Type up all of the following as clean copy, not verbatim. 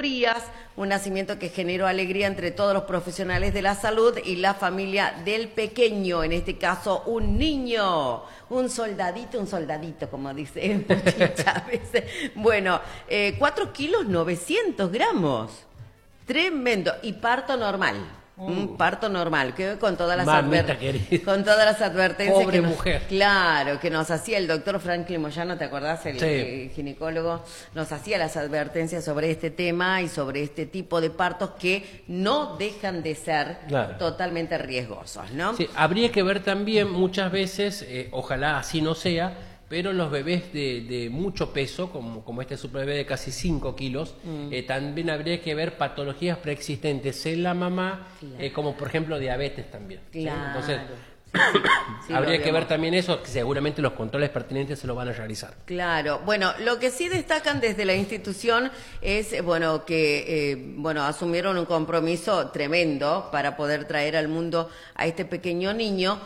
Frías, un nacimiento que generó alegría entre todos los profesionales de la salud y la familia del pequeño, en este caso un niño, un soldadito, como dice Puchi Chávez. Bueno, 4 kilos 900 gramos, tremendo, y parto normal. Un parto normal, que con todas las advertencias pobre que mujer. Claro, que nos hacía el doctor Franklin Moyano, ¿te acordás? El Sí. Ginecólogo, nos hacía las advertencias sobre este tema y sobre este tipo de partos que no dejan de ser totalmente riesgosos, ¿no? Sí, habría que ver también muchas veces, ojalá así no sea, pero los bebés de mucho peso, como este superbebé de casi 5 kilos, también habría que ver patologías preexistentes en la mamá, como por ejemplo diabetes también. Claro. ¿Sí? Entonces, sí, habría que ver también eso, que seguramente los controles pertinentes se lo van a realizar. Claro, bueno, lo que sí destacan desde la institución es, bueno, que, asumieron un compromiso tremendo para poder traer al mundo a este pequeño niño,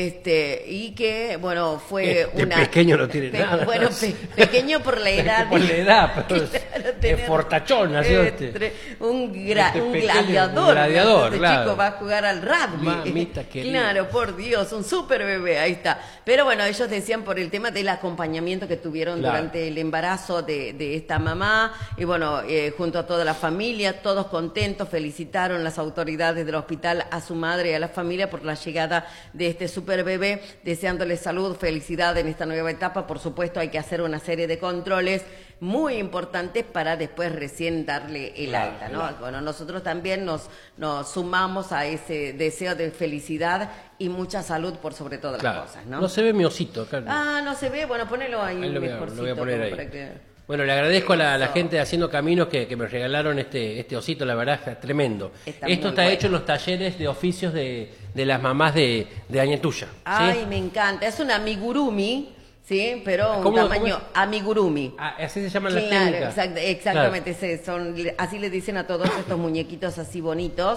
y que, bueno, fue una... pequeño no tiene nada. Bueno, pequeño por la edad. Por la edad, pero claro, es fortachón, nació un pequeño, gladiador. Un gladiador, este claro. chico va a jugar al rugby. Mamita querida. Claro, por Dios, un súper bebé, ahí está. Pero bueno, ellos decían por el tema del acompañamiento que tuvieron durante el embarazo de esta mamá, y bueno, junto a toda la familia, todos contentos, felicitaron las autoridades del hospital a su madre y a la familia por la llegada de este super bebé, deseándole salud, felicidad en esta nueva etapa. Por supuesto, hay que hacer una serie de controles muy importantes para después recién darle el alta, ¿no? Bueno, nosotros también nos sumamos a ese deseo de felicidad y mucha salud por sobre todas las cosas, ¿no? No se ve mi osito, Carlos. No se ve, bueno, ponelo ahí, lo mejorcito. voy a poner ahí. Para que... Bueno, le agradezco a la gente de Haciendo Caminos que me regalaron este osito, la verdad es tremendo. Esto está hecho en los talleres de oficios de las mamás de Añetuya. Ay, ¿sí? me encanta, es un amigurumi, ¿sí? Pero un tamaño amigurumi. Así se llaman las técnicas. Exactamente, así le dicen a todos estos muñequitos así bonitos.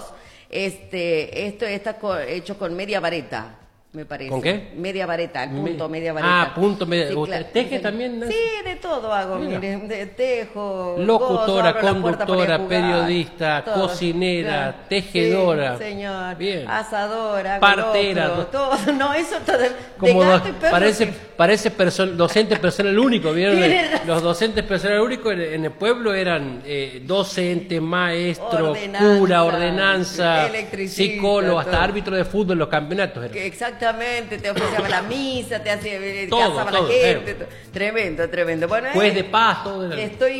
Esto está hecho con media vareta, me parece. ¿Con qué? Media vareta, el punto, media vareta. Punto, media. Sí, ¿Usted teje también? Sí, de todo hago, miren, tejo. Locutora, gozo, conductora, periodista, todo, tejedora, tejedora. Sí, señor. Bien. Asadora, partera. Todo. No, eso todo. Como parece docente personal único, ¿vieron? Los docentes personal único en el pueblo eran docente, maestro, cura, ordenanza, psicólogo, hasta árbitro de fútbol, los campeonatos eran. Exactamente, te ofrecía la misa, te hacía casaba la gente. Tremendo. Bueno, juez de paz, todo. Estoy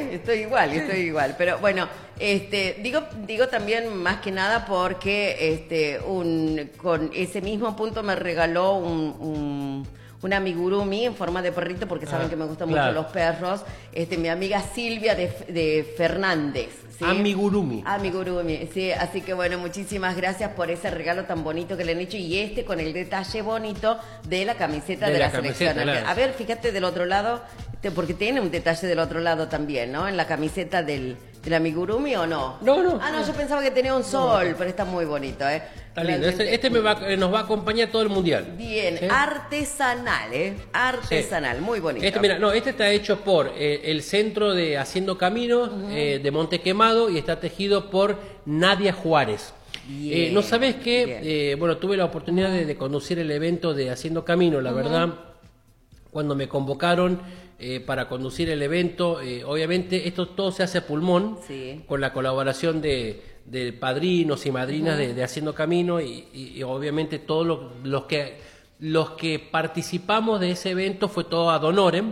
igual. Pero bueno, digo también más que nada porque con ese mismo punto me regaló un amigurumi en forma de perrito, porque saben que me gustan mucho los perros. Mi amiga Silvia de Fernández. ¿sí? Amigurumi, sí. Así que bueno, muchísimas gracias por ese regalo tan bonito que le han hecho, y con el detalle bonito de la camiseta de la selección. Claro. A ver, fíjate del otro lado, porque tiene un detalle del otro lado también, ¿no? En la camiseta del amigurumi, ¿o no? No. Yo pensaba que tenía un sol, pero está muy bonito, ¿eh? Está lindo. Nos va a acompañar todo el mundial. Bien, ¿sí? Artesanal, sí. Muy bonito. Este está hecho por el Centro de Haciendo Caminos de Monte Quemado, y está tejido por Nadia Juárez. ¿No sabés qué? Tuve la oportunidad de conducir el evento de Haciendo Camino, la verdad, cuando me convocaron para conducir el evento. Obviamente esto todo se hace a pulmón, con la colaboración de padrinos y madrinas de Haciendo Camino, y obviamente todos los que participamos de ese evento fue todo ad honorem.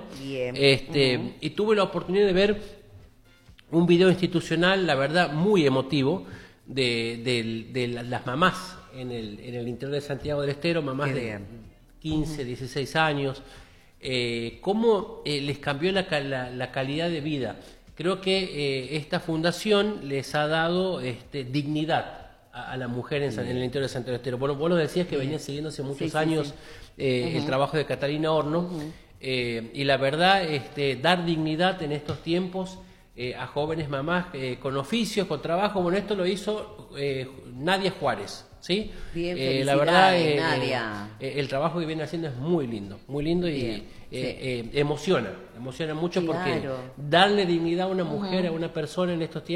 Y tuve la oportunidad de ver un video institucional, la verdad, muy emotivo, de las mamás en el interior de Santiago del Estero, mamás de 15, 16 años, cómo les cambió la calidad de vida. Creo que esta fundación les ha dado dignidad a la mujer en el interior de Santiago del Estero. Bueno, vos lo decías que venía siguiendo hace muchos años el trabajo de Catalina Horno, y la verdad, dar dignidad en estos tiempos a jóvenes mamás con oficios, con trabajo. Bueno, esto lo hizo Nadia Juárez, ¿sí? Bien, la verdad, Nadia. El trabajo que viene haciendo es muy lindo y emociona mucho, porque darle dignidad a una mujer, a una persona en estos tiempos,